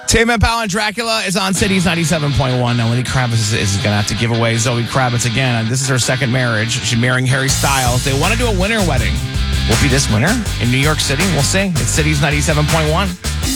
Tame Impala and Dracula is on Cities 97.1. Now, Lenny Kravitz is going to have to give away Zoe Kravitz again. This is her second marriage. She's marrying Harry Styles. They want to do a winter wedding. Will it be this winter in New York City? We'll see. It's Cities 97.1.